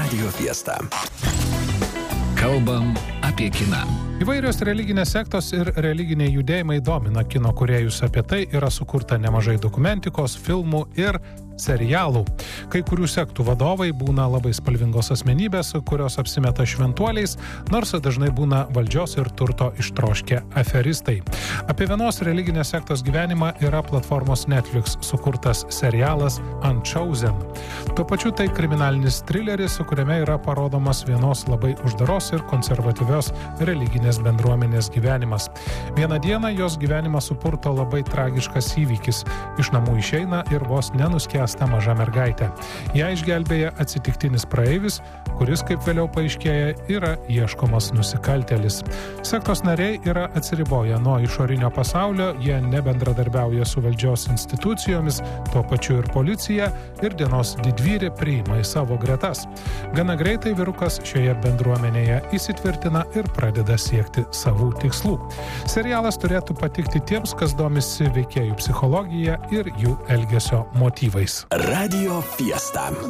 Radio Fiesta. Kalbam apie kiną. Įvairios religinės sektos ir religiniai judėjimai domina kino kūrėjus. Apie tai yra sukurta nemažai dokumentikos, filmų ir serialų. Kai kurių sektų vadovai būna labai spalvingos asmenybės, kurios apsimeta šventuoliais, nors dažnai būna valdžios ir turto ištroškę aferistai. Apie vienos religinės sektos gyvenimą yra platformos Netflix sukurtas serialas Unchosen. Tuo pačiu tai kriminalinis trileris, kuriame yra parodomas vienos labai uždaros ir konservatyvios religinės bendruomenės gyvenimas. Vieną dieną jos gyvenimą supurto labai tragiškas įvykis. Iš namų išeina ir vos nenuskęsta maža mergaitė. Ją išgelbėja atsitiktinis praeivis, kuris, kaip vėliau paaiškėja, yra ieškomas nusikaltėlis. Sektos nariai yra atsiriboję nuo išorinio pasaulio, jie nebendradarbiauja su valdžios institucijomis, tuo pačiu ir policija, ir dienos didvyrė priima į savo gretas. Gana greitai vyrukas šioje bendruomenėje įsitvirtina ir pradeda siekti savų tikslų. Serialas turėtų patikti tiems, kas domisi veikėjų psichologija ir jų elgesio motyvais. Radio Fiesta.